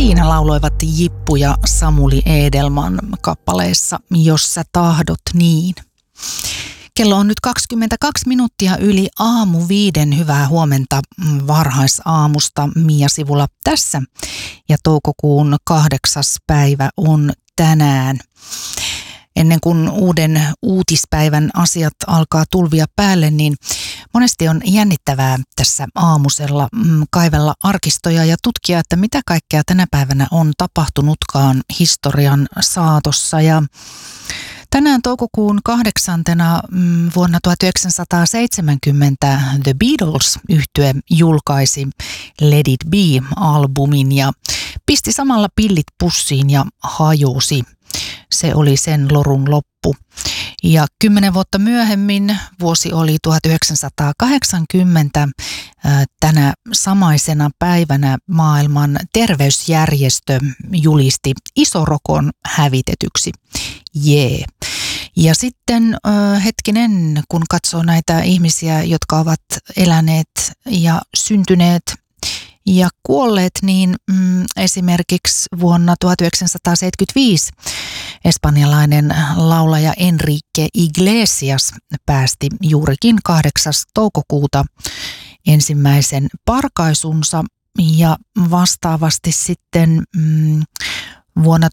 Siinä lauloivat Jippu ja Samuli Edelman kappaleessa Jos sä tahdot niin. Kello on nyt 22 minuuttia yli aamu 5. Hyvää huomenta varhaisaamusta. Mia Sivula tässä ja toukokuun 8. päivä on tänään. Ennen kuin uuden uutispäivän asiat alkaa tulvia päälle, niin monesti on jännittävää tässä aamusella kaivella arkistoja ja tutkia, että mitä kaikkea tänä päivänä on tapahtunutkaan historian saatossa. Ja tänään toukokuun 8. vuonna 1970 The Beatles-yhtye julkaisi Let It Be-albumin ja pisti samalla pillit pussiin ja hajosi. Se oli sen lorun loppu. Ja 10 vuotta myöhemmin, vuosi oli 1980, tänä samaisena päivänä maailman terveysjärjestö julisti isorokon hävitetyksi. Jee. Ja sitten hetkinen, kun katsoo näitä ihmisiä, jotka ovat eläneet ja syntyneet ja kuolleet, niin esimerkiksi vuonna 1975 espanjalainen laulaja Enrique Iglesias päästi juurikin 8. toukokuuta ensimmäisen parkaisunsa ja vastaavasti sitten vuonna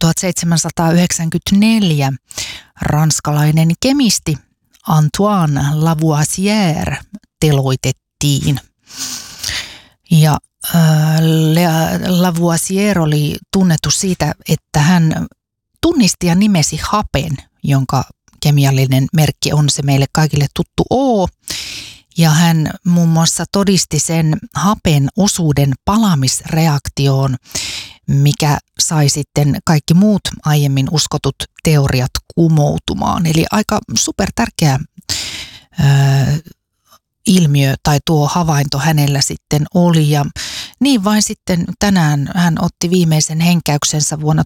1794 ranskalainen kemisti Antoine Lavoisier teloitettiin. Ja Lavoisier oli tunnettu siitä, että hän tunnisti ja nimesi hapen, jonka kemiallinen merkki on se meille kaikille tuttu O. Ja hän muun muassa todisti sen hapen osuuden palamisreaktioon, mikä sai sitten kaikki muut aiemmin uskotut teoriat kumoutumaan. Eli aika supertärkeä ilmiö tai tuo havainto hänellä sitten oli. Ja niin vain sitten tänään hän otti viimeisen henkäyksensä vuonna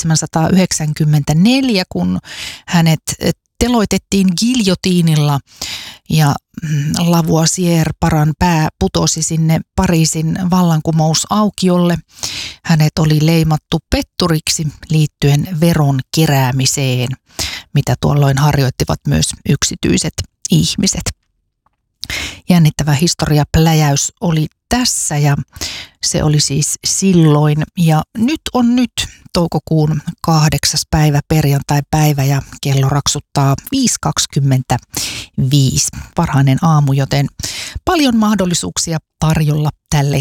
1794, kun hänet teloitettiin giljotiinilla ja Lavoisier paran pää putosi sinne Pariisin vallankumousaukiolle. Hänet oli leimattu petturiksi liittyen veron keräämiseen, mitä tuolloin harjoittivat myös yksityiset ihmiset. Jännittävä historiapläjäys oli tässä ja se oli siis silloin. Ja nyt on toukokuun 8. päivä, perjantai-päivä ja kello raksuttaa 5.25. Varhainen aamu, joten paljon mahdollisuuksia tarjolla tälle